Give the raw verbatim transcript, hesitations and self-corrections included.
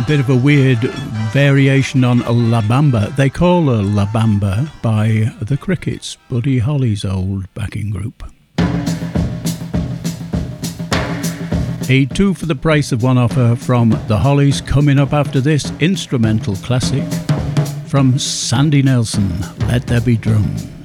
A bit of a weird variation on a La Bamba. They call her La Bamba by the Crickets, Buddy Holly's old backing group. A two for the price of one offer from the Hollies coming up after this instrumental classic from Sandy Nelson, Let There Be Drum.